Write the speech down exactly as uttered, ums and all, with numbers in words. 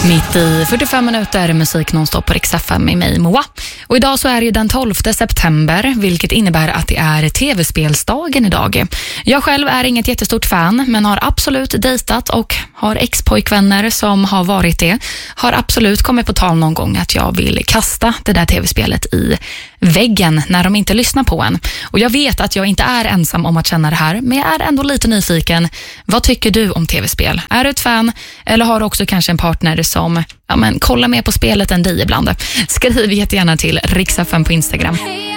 Mitt i fyrtiofem minuter musik nonstop på Rix F M med mig, Moa. Och idag så är det den tolfte september, vilket innebär att det är tv-spelsdagen idag. Jag själv är inget jättestort fan, men har absolut dejtat och har ex-pojkvänner som har varit det. Har absolut kommit på tal någon gång att jag vill kasta det där tv-spelet i väggen när de inte lyssnar på en. Och jag vet att jag inte är ensam om att känna det här, men jag är ändå lite nyfiken. Vad tycker du om tv-spel? Är du ett fan eller har du också kanske en partner som ja, men, kollar mer på spelet än dig ibland? Skriv jättegärna till Rix F M på Instagram.